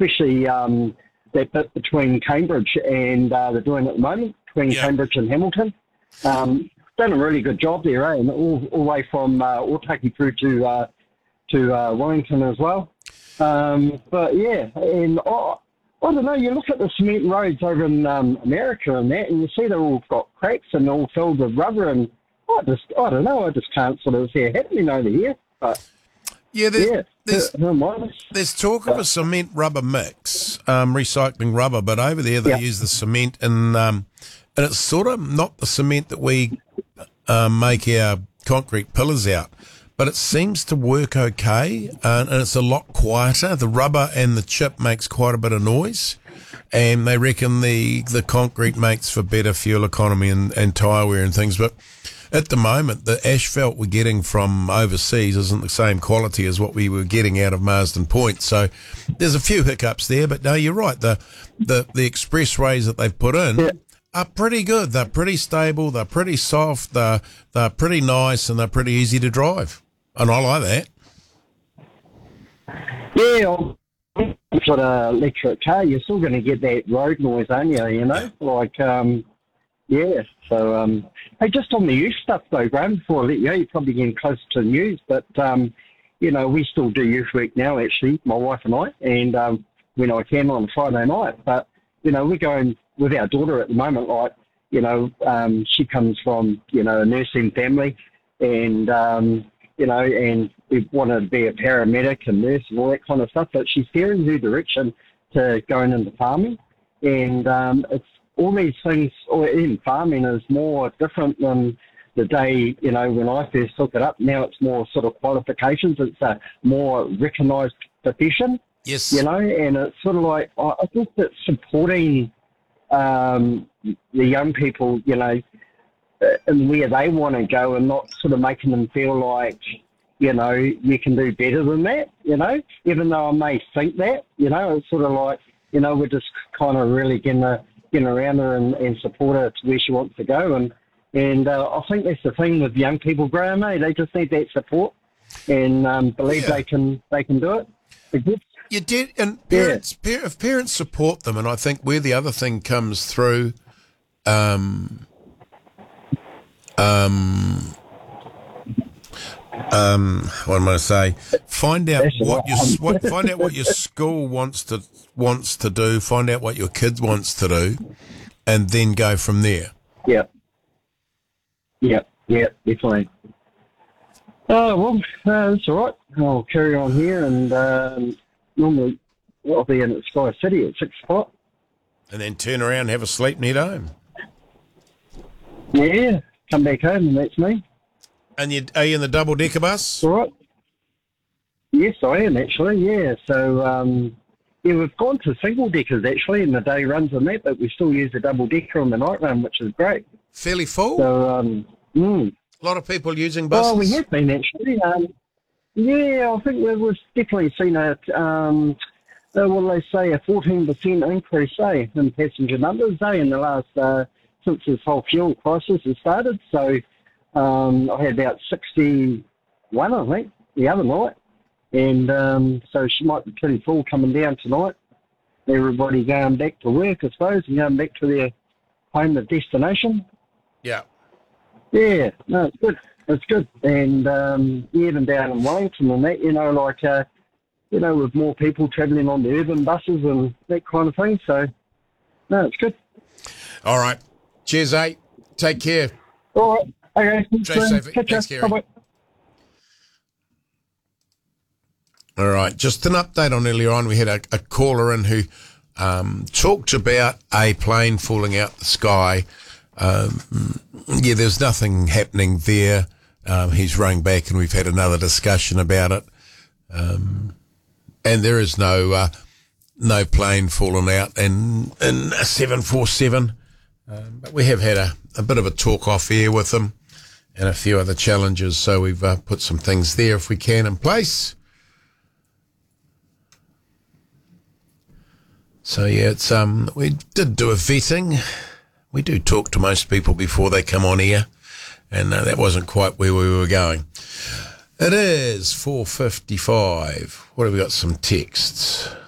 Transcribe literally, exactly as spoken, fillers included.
especially um, that bit between Cambridge and uh, they're doing at the moment, between Yeah. Cambridge and Hamilton. Um, done a really good job there, eh? And all, all the way from uh, Otaki through to uh, to uh, Wellington as well. Um, but yeah, and oh, I don't know, you look at the cement roads over in um, America and that, and you see they're all got cracks and all filled with rubber, and I just, I don't know, I just can't sort of see it happening over here. But Yeah, there's, yeah, there's, no mind. there's talk of a cement rubber mix, um, recycling rubber, but over there they Yeah. use the cement, and um, and it's sort of not the cement that we um, make our concrete pillars out, but it seems to work okay, uh, and it's a lot quieter. The rubber and the chip makes quite a bit of noise, and they reckon the the concrete makes for better fuel economy and, and tyre wear and things, but at the moment, the asphalt we're getting from overseas isn't the same quality as what we were getting out of Marsden Point. So there's a few hiccups there, but no, you're right. The the, the expressways that they've put in Yeah. are pretty good. They're pretty stable. They're pretty soft. They're, they're pretty nice, and they're pretty easy to drive. And I like that. Yeah, if you've got an electric car, you're still going to get that road noise, aren't you, you know? Like, um, yeah, so, um, hey, just on the youth stuff, though, Graham, before I let you go, you're probably getting close to the news, but, um, you know, we still do youth work now, actually, my wife and I, and um, when I can on a Friday night, but, you know, we're going with our daughter at the moment, like, you know, um, she comes from, you know, a nursing family, and, um, you know, and we wanted to be a paramedic and nurse and all that kind of stuff, but she's steering her direction to going into farming, and um, it's all these things, or in farming is more different than the day, you know, when I first took it up. Now it's more sort of qualifications. It's a more recognised profession, Yes. you know, and it's sort of like, I I think that supporting um, the young people, you know, uh, and where they want to go and not sort of making them feel like, you know, you can do better than that, you know, even though I may think that, you know, it's sort of like, you know, we're just kind of really going to get around her and, and support her to where she wants to go. And and uh, I think that's the thing with young people, Graham, eh? They just need that support and um, believe Yeah. they can they can do it. It's good. You did, and parents, par- if parents support them, and I think where the other thing comes through, um, um, um, what am I say? Find out That's what your right. what, find out what your school wants to wants to do. Find out what your kids wants to do, and then go from there. Yeah. Yeah, yeah, definitely. Oh, well, uh, that's all right. I'll carry on here, and um, normally I'll be in at Sky City at six o'clock. And then turn around and have a sleep and head home. Yeah, come back home, and that's me. And you are you in the double decker bus? All right. Yes, I am, actually, yeah. So, um, yeah, we've gone to single deckers, actually, and the day runs on that, but we still use the double decker on the night run, which is great. Fairly full. So, um, mm. A lot of people using buses. Well, we have been, actually. Um, yeah, I think we've, we've definitely seen a, um, uh, what do they say, a fourteen percent increase, eh, in passenger numbers, eh, in the last, uh, since this whole fuel crisis has started. So, um, I had about sixty-one, I think, the other night. And um, so she might be pretty full coming down tonight. Everybody going back to work, I suppose, and going back to their home of destination. Yeah. Yeah, no, it's good. It's good. And um, even down in Wellington and that, you know, like, uh, you know, with more people travelling on the urban buses and that kind of thing. So, no, it's good. All right. Cheers, eh? Take care. All right. Okay. Stay safe. Catch Thanks, ya. Gary. Bye-bye. All right. Just an update on earlier on. We had a, a caller in who um, talked about a plane falling out the sky. Um, yeah, there's nothing happening there. Um, he's rung back and we've had another discussion about it. Um, and there is no uh, no plane falling out in, in a seven forty-seven. Um, but we have had a, a bit of a talk off air with them and a few other challenges. So we've uh, put some things there, if we can, in place. So, yeah, it's um, we did do a vetting. We do talk to most people before they come on here, and uh, that wasn't quite where we were going. It is four fifty-five. What have we got? Some texts.